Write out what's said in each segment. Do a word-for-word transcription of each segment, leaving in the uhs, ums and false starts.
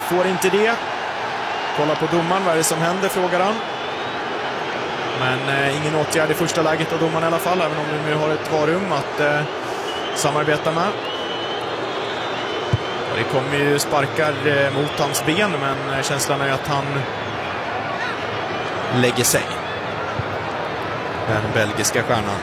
får inte det. Kolla på domaren, vad är det som händer, frågar han. Men eh, ingen åtgärd i första läget av domaren i alla fall, även om vi nu har ett varum att eh, samarbeta med. Och det kommer ju sparkar eh, mot hans ben, men känslan är att han lägger sig. Den belgiska stjärnan.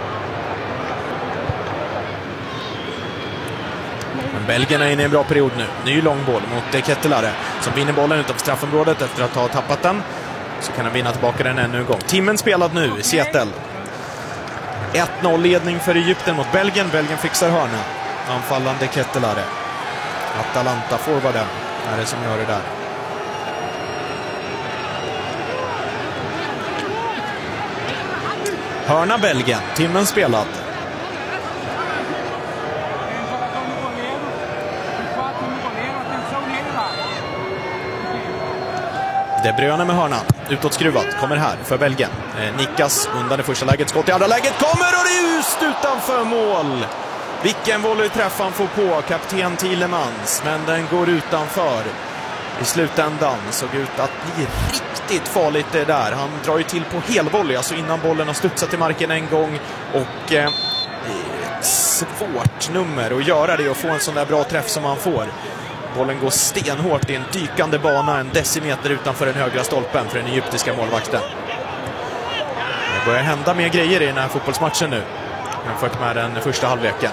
Men Belgien är inne i en bra period nu. Ny långboll mot Kettelare som vinner bollen utanför straffområdet efter att ha tappat den. Så kan han vinna tillbaka den ännu en gång. Timmen spelad nu i Seattle. ett noll ledning för Egypten mot Belgien. Belgien fixar hörna. Anfallande Kettelare. Atalanta forwarden är det som gör det där. Hörna Belgien. Timmen spelad. De Bruyne med hörnan. Utåtskruvat. Kommer här för Belgien. Eh, nickas undan det första läget. Skott i andra läget. Kommer och det är just utanför mål. Vilken volleyträff han får på kapten Thielemans. Men den går utanför. I slutändan såg ut att bli riktigt farligt det där. Han drar ju till på helvolley. Alltså innan bollen har studsat till marken en gång. Och eh, ett svårt nummer att göra det och få en sån där bra träff som han får. Bollen går stenhårt i en dykande bana en decimeter utanför den högra stolpen för den egyptiska målvakten. Det börjar hända mer grejer i den här fotbollsmatchen nu jämfört med den första halvleken.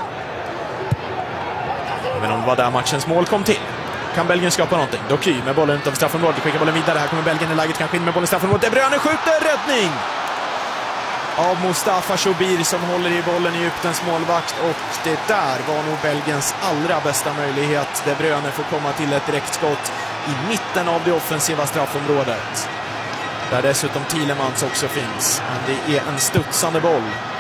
Även om det var där matchens mål kom till. Kan Belgien skapa någonting? Doky med bollen utanför straffområdet. Skickar bollen vidare. Här kommer Belgien i läget. Kanske in med bollen i straffområdet. De Bruyne skjuter. Räddning! Av Mustafa Shobir som håller i bollen i Egyptens målvakt. Och det där var nog Belgiens allra bästa möjlighet. De Bruyne får komma till ett direktskott i mitten av det offensiva straffområdet. Där dessutom Thielemans också finns. Men det är en studsande boll